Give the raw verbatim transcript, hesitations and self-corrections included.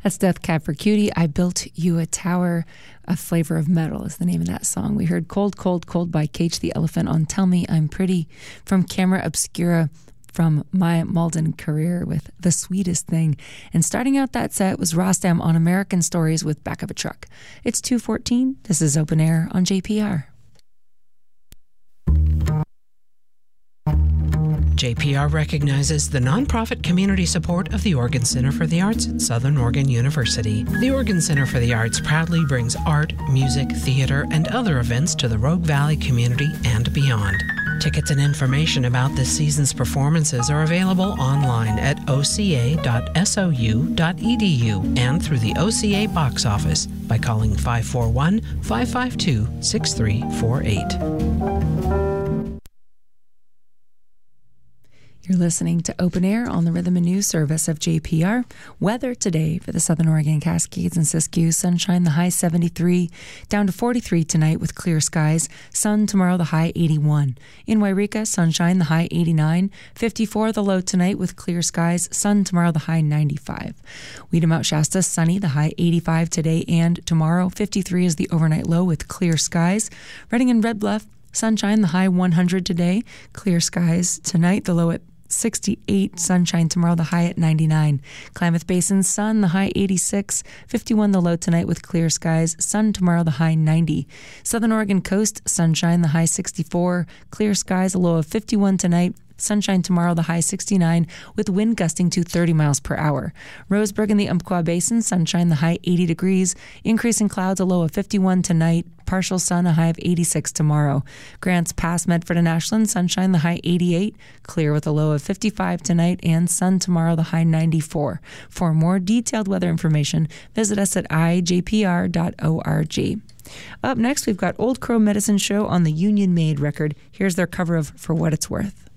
That's Death Cab for Cutie. I Built You a Tower. A Flavor of Metal is the name of that song. We heard Cold, Cold, Cold by Cage the Elephant on Tell Me I'm Pretty from Camera Obscura from My Malden Career with The Sweetest Thing. And starting out that set was Rostam on American Stories with Back of a Truck. It's two fourteen. This is Open Air on J P R. J P R recognizes the nonprofit community support of the Oregon Center for the Arts at Southern Oregon University. The Oregon Center for the Arts proudly brings art, music, theater, and other events to the Rogue Valley community and beyond. Tickets and information about this season's performances are available online at o c a dot s o u dot e d u and through the O C A box office by calling five four one, five five two, six three four eight. You're listening to Open Air on the Rhythm and News Service of J P R. Weather today for the Southern Oregon Cascades and Siskiyou. Sunshine, the high seventy-three, down to forty-three tonight with clear skies. Sun tomorrow, the high eighty-one. In Wairika, sunshine, the high eighty-nine. fifty-four, the low tonight with clear skies. Sun tomorrow, the high ninety-five. Weedham, Mount Shasta, sunny, the high eighty-five today and tomorrow. fifty-three is the overnight low with clear skies. Redding and Red Bluff, sunshine, the high one hundred today. Clear skies tonight, the low at sixty-eight, sunshine tomorrow, the high at ninety-nine. Klamath Basin, sun, the high eighty-six. fifty-one, the low tonight with clear skies. Sun tomorrow, the high ninety. Southern Oregon coast, sunshine, the high sixty-four. Clear skies, a low of fifty-one tonight. Sunshine tomorrow, the high sixty-nine, with wind gusting to thirty miles per hour. Roseburg in the Umpqua Basin, sunshine, the high eighty degrees. Increasing clouds, a low of fifty-one tonight. Partial sun, a high of eighty-six tomorrow. Grants Pass, Medford and Ashland, sunshine, the high eighty-eight. Clear with a low of fifty-five tonight, and sun tomorrow, the high ninety-four. For more detailed weather information, visit us at i j p r dot org. Up next, we've got Old Crow Medicine Show on the Union Made record. Here's their cover of For What It's Worth.